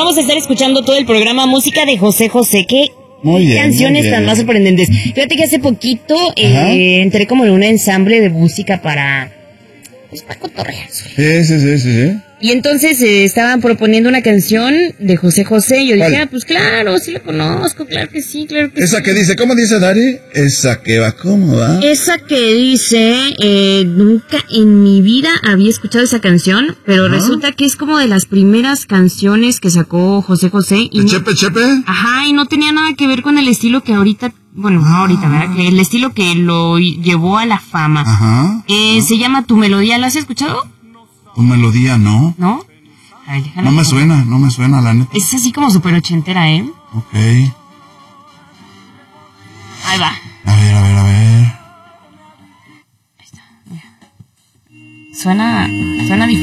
vamos a estar escuchando todo el programa música de José José. ¿Qué canciones tan más sorprendentes? Fíjate que hace poquito entré como en un ensamble de música para cotorrear. Sí. Y entonces estaban proponiendo una canción de José José. Y yo dije, pues claro, sí la conozco, claro que sí. ¿Esa que dice? ¿Cómo dice, Dari? Esa que va, ¿cómo va? Esa que dice, nunca en mi vida había escuchado esa canción, pero resulta que es como de las primeras canciones que sacó José José. Y ¿Chepe? Ajá, y no tenía nada que ver con el estilo que ahorita, ¿verdad? Que el estilo que lo llevó a la fama. Se llama Tu Melodía, ¿la has escuchado? Tu Melodía, ¿no? ¿No? A ver, no me suena, la neta. Es así como súper ochentera, ¿eh? Ok. Ahí va. A ver. Ahí está. Suena diferente.